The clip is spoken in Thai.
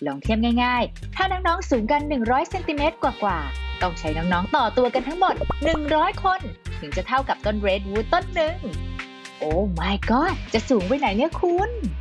ลองเทียบง่ายๆ ถ้าน้องๆสูงกัน100เซนติเมตรกว่าๆต้องใช้น้องๆต่อตัวกันทั้งหมด100คนถึงจะเท่ากับต้นเรดวูดต้นหนึ่งโอ้ my god จะสูงไปไหนเนี่ยคุณ